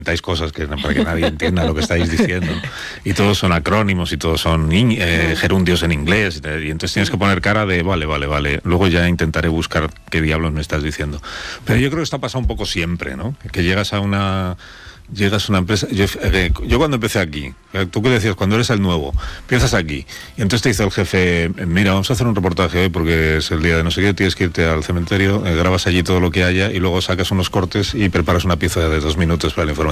inventáis cosas para que nadie entienda lo que estáis diciendo, y todos son acrónimos y todos son gerundios en inglés, y entonces tienes que poner cara de vale, luego ya intentaré buscar qué diablos me estás diciendo. Pero yo creo que esto ha pasado un poco siempre, ¿no? Que llegas a una empresa. Yo cuando empecé aquí, tú que decías, cuando eres el nuevo, empiezas aquí, y entonces te dice el jefe, mira, vamos a hacer un reportaje hoy porque es el día de no sé qué, tienes que irte al cementerio, grabas allí todo lo que haya y luego sacas unos cortes y preparas una pieza de 2 minutos para el informe.